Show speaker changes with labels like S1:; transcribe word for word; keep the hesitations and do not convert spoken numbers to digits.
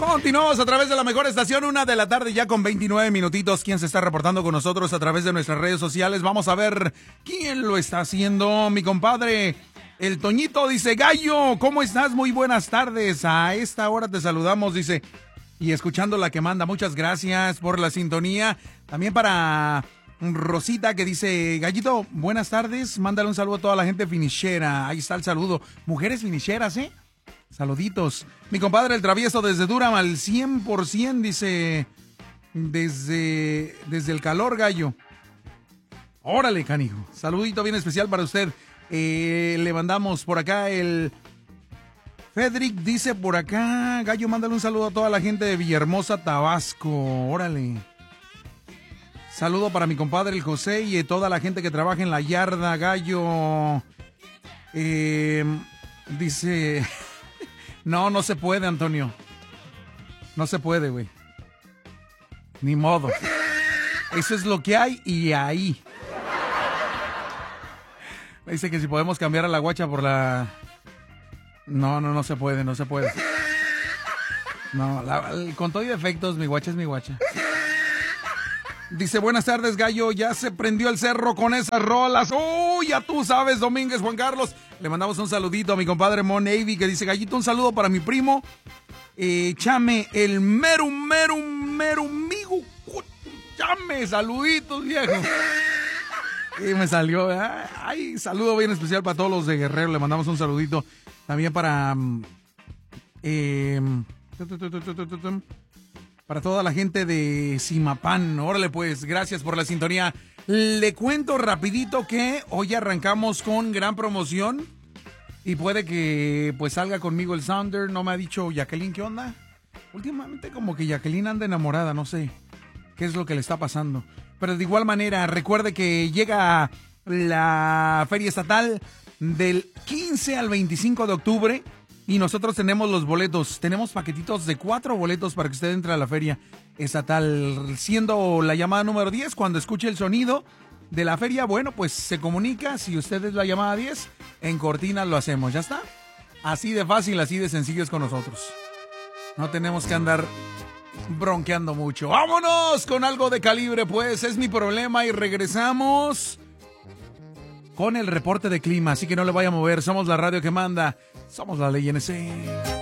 S1: Continuamos a través de la mejor estación, una de la tarde ya con veintinueve minutitos. ¿Quién se está reportando con nosotros a través de nuestras redes sociales? Vamos a ver quién lo está haciendo. Mi compadre, el Toñito, dice: Gallo, ¿cómo estás? Muy buenas tardes. A esta hora te saludamos, dice, y escuchando la que manda. Muchas gracias por la sintonía. También para Rosita, que dice: Gallito, buenas tardes. Mándale un saludo a toda la gente finichera. Ahí está el saludo. Mujeres finicheras, ¿eh? Saluditos. Mi compadre el travieso desde Durham al cien por ciento, dice, desde, desde el calor, Gallo. Órale, canijo. Saludito bien especial para usted. Eh, le mandamos por acá el... Fedric dice por acá: Gallo, mándale un saludo a toda la gente de Villahermosa, Tabasco. Órale. Saludo para mi compadre el José y toda la gente que trabaja en la yarda, Gallo. Eh, dice... No, no se puede, Antonio. No se puede, güey. Ni modo. Eso es lo que hay y ahí. Me dice que si podemos cambiar a la guacha por la... No, no, no se puede, no se puede. No, la, con todo y defectos, mi guacha es mi guacha. Dice: buenas tardes, Gallo, ya se prendió el cerro con esas rolas. ¡Uy! Ya tú sabes, Domínguez, Juan Carlos. Le mandamos un saludito a mi compadre Mon Navy, que dice: Gallito, un saludo para mi primo eh, Chame, el mero, mero, mero migo. Chame, saluditos, viejo. Y me salió, ¿verdad? Ay, saludo bien especial para todos los de Guerrero. Le mandamos un saludito también para... Eh, para toda la gente de Simapán. Órale, pues, gracias por la sintonía. Le cuento rapidito que hoy arrancamos con gran promoción y puede que pues salga conmigo el Sounder. No me ha dicho Jacqueline qué onda. Últimamente como que Jacqueline anda enamorada, no sé qué es lo que le está pasando. Pero de igual manera, recuerde que llega la Feria Estatal del quince al veinticinco de octubre. Y nosotros tenemos los boletos, tenemos paquetitos de cuatro boletos para que usted entre a la feria estatal. Siendo la llamada número diez, cuando escuche el sonido de la feria, bueno, pues se comunica. Si usted es la llamada diez, en cortina lo hacemos, ¿ya está? Así de fácil, así de sencillo es con nosotros. No tenemos que andar bronqueando mucho. ¡Vámonos con algo de calibre, pues! Es mi problema y regresamos con el reporte de clima, así que no le vaya a mover. Somos la radio que manda. Somos la ley N C.